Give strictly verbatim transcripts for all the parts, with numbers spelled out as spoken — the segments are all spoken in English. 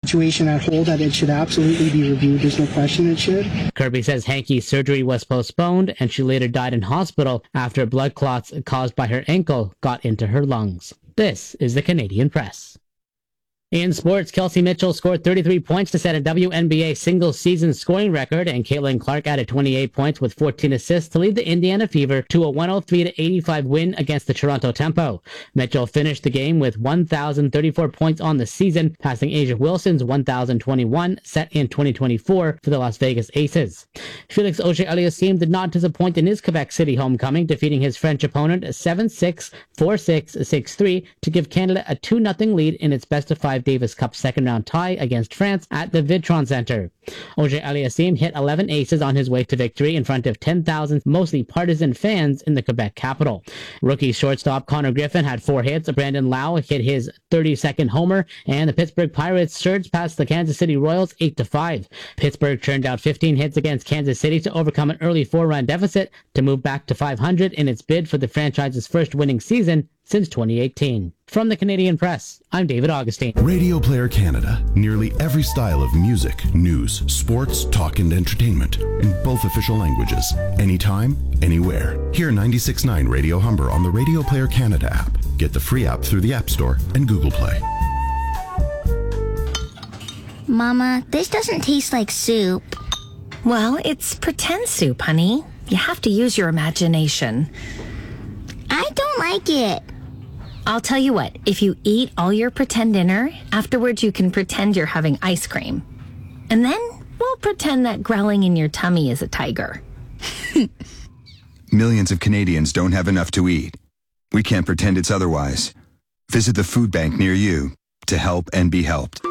situation at whole that it should absolutely be reviewed. There's no question it should. Kirby says Hankey's surgery was postponed and she later died in hospital after blood clots caused by her ankle got into her lungs. This is the Canadian Press. In sports, Kelsey Mitchell scored thirty-three points to set a W N B A single-season scoring record, and Caitlin Clark added twenty-eight points with fourteen assists to lead the Indiana Fever to a one oh three to eighty-five win against the Toronto Tempo. Mitchell finished the game with one thousand thirty-four points on the season, passing Asia Wilson's one thousand twenty-one set in twenty twenty-four for the Las Vegas Aces. Felix Auger-Aliassime did not disappoint in his Quebec City homecoming, defeating his French opponent seven six, four six, six three to give Canada a two nothing lead in its best-of-five Davis Cup second-round tie against France at the Vidtron Center. Auger-Aliassime hit eleven aces on his way to victory in front of ten thousand mostly partisan fans in the Quebec capital. Rookie shortstop Connor Griffin had four hits, Brandon Lau hit his thirty-second homer, and the Pittsburgh Pirates surged past the Kansas City Royals eight to five. Pittsburgh churned out fifteen hits against Kansas City to overcome an early four-run deficit to move back to five hundred in its bid for the franchise's first winning season since twenty eighteen. From the Canadian Press, I'm David Augustine. Radio Player Canada. Nearly every style of music, news, sports, talk, and entertainment in both official languages. Anytime, anywhere. Hear ninety-six point nine Radio Humber on the Radio Player Canada app. Get the free app through the App Store and Google Play. Mama, this doesn't taste like soup. Well, it's pretend soup, honey. You have to use your imagination. I don't like it. I'll tell you what, if you eat all your pretend dinner, afterwards you can pretend you're having ice cream. And then we'll pretend that growling in your tummy is a tiger. Millions of Canadians don't have enough to eat. We can't pretend it's otherwise. Visit the food bank near you to help and be helped.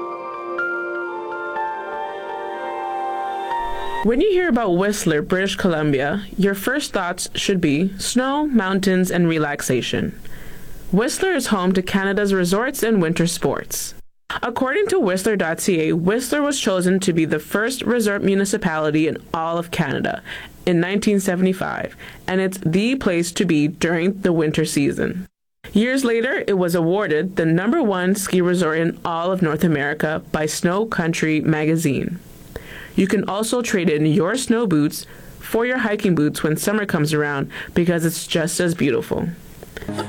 When you hear about Whistler, British Columbia, your first thoughts should be snow, mountains, and relaxation. Whistler is home to Canada's resorts and winter sports. According to Whistler dot C A, Whistler was chosen to be the first resort municipality in all of Canada in nineteen seventy-five, and it's the place to be during the winter season. Years later, it was awarded the number one ski resort in all of North America by Snow Country magazine. You can also trade in your snow boots for your hiking boots when summer comes around because it's just as beautiful.